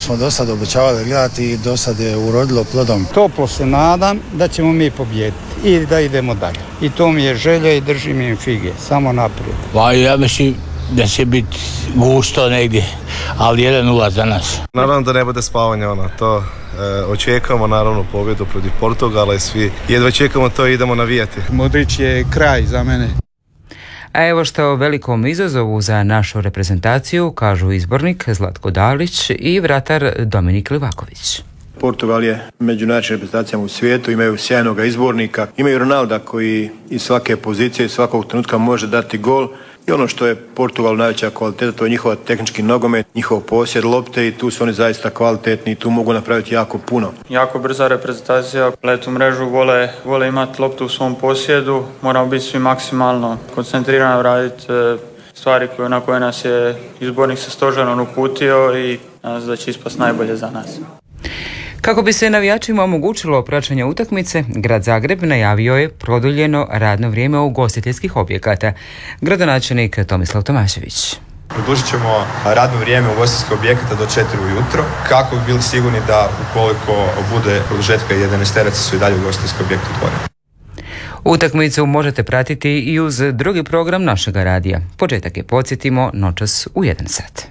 smo do sad obećavali gledati i do sad je urodilo plodom. Toplo se nadam da ćemo mi pobijediti i da idemo dalje. I to mi je želja i držim im fige, samo naprijed. Ja mislim da će biti gusto negdje, ali 1-0 za nas. Naravno da ne bude spavanja, to očekujemo naravno pobjedu protiv Portugala i svi jedva čekamo to i idemo navijati. Modrić je kraj za mene. A evo što o velikom izazovu za našu reprezentaciju kažu izbornik Zlatko Dalić i vratar Dominik Livaković. Portugal je među najjačim reprezentacijama u svijetu, imaju sjajnog izbornika, imaju Ronalda koji iz svake pozicije, iz svakog trenutka može dati gol. I ono što je Portugal najveća kvaliteta, to je njihova tehnički nogomet, njihov posjed lopte i tu su oni zaista kvalitetni i tu mogu napraviti jako puno. Jako brza reprezentacija, let u mrežu, vole imati loptu u svom posjedu, moramo biti svi maksimalno koncentrirani, raditi stvari na koje nas je izbornik sa stožerom uputio i nadam se da će ispast najbolje za nas. Kako bi se navijačima omogućilo praćenje utakmice, Grad Zagreb najavio je produljeno radno vrijeme ugostiteljskih objekata. Gradonačelnik Tomislav Tomašević. Produžit ćemo radno vrijeme ugostiteljskih objekata do 4 ujutro, kako bi bili sigurni da ukoliko bude produžetka 11 su i dalje ugostiteljski objekti otvoreni. Utakmicu možete pratiti i uz drugi program našega radija. Početak je, podsjetimo, noćas u 1 sat.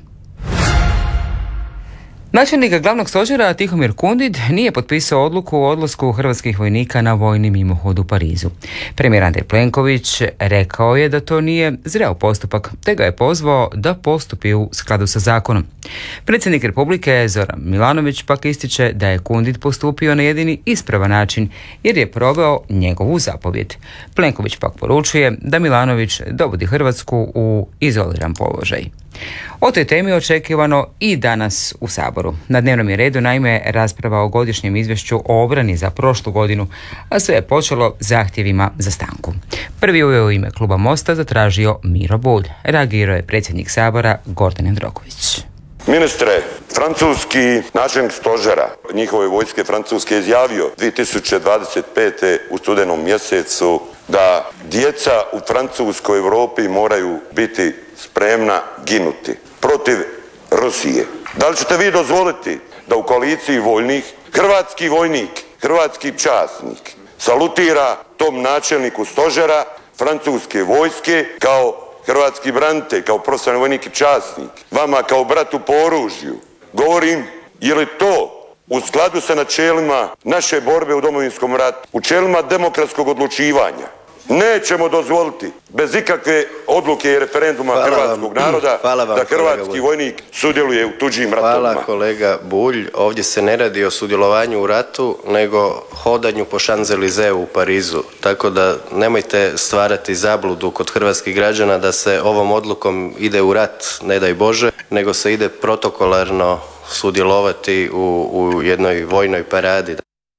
Načelnik glavnog stožera Tihomir Kundid nije potpisao odluku o odlasku hrvatskih vojnika na vojni mimohod u Parizu. Premijer Andrej Plenković rekao je da to nije zreo postupak, te ga je pozvao da postupi u skladu sa zakonom. Predsjednik Republike Zoran Milanović pak ističe da je Kundid postupio na jedini ispravan način jer je proveo njegovu zapovjed. Plenković pak poručuje da Milanović dovodi Hrvatsku u izoliran položaj. O toj temi očekivano i danas u Saboru. Na dnevnom je redu naime rasprava o godišnjem izvješću o obrani za prošlu godinu, a sve je počelo zahtjevima za stanku. Prvi je u ime kluba Mosta zatražio Miro Bulj. Reagirao je predsjednik Sabora Gordan Jandroković. Ministre, francuski načelnik stožera njihove vojske francuske izjavio 2025. u studenom mjesecu da djeca u Francuskoj Europi moraju biti spremna ginuti protiv Rusije. Da li ćete vi dozvoliti da u koaliciji voljnih hrvatski vojnik, hrvatski časnik salutira tom načelniku stožera francuske vojske kao hrvatski branitelj, kao profesionalni vojnik i časnik, vama kao bratu po oružju? Govorim, je li to u skladu sa načelima naše borbe u Domovinskom ratu, u načelima demokratskog odlučivanja? Nećemo dozvoliti bez ikakve odluke i referenduma hrvatskog naroda da hrvatski vojnik sudjeluje u tuđim ratovima. Hvala kolega Bulj. Ovdje se ne radi o sudjelovanju u ratu, nego hodanju po Champs-Élysées u Parizu. Tako da nemojte stvarati zabludu kod hrvatskih građana da se ovom odlukom ide u rat, ne daj Bože, nego se ide protokolarno sudjelovati u jednoj vojnoj paradi.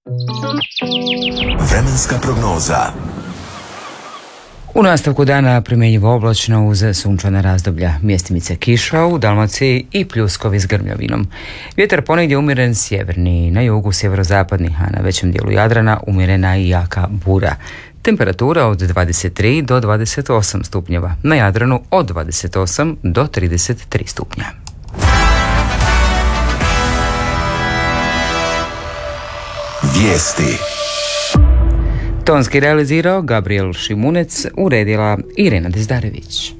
Vremenska prognoza. U nastavku dana primjenjivo oblačno uz sunčana razdoblja, mjestimice kiša u Dalmaciji i pljuskovi s grmljavinom. Vjetar ponegdje umjeren sjeverni, na jugu sjeverozapadni, a na većem dijelu Jadrana umjerena i jaka bura. Temperatura od 23 do 28 stupnjeva, na Jadranu od 28 do 33 stupnja. Vijesti. Tonski realizirao Gabriel Šimunec, uredila Irena Dezdarević.